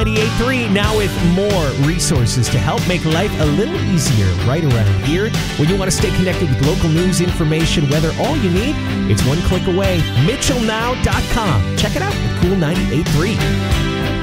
98.3, now with more resources to help make life a little easier right around here. When you want to stay connected with local news, information, weather, all you need, it's one click away. MitchellNow.com. Check it out at Cool 98.3.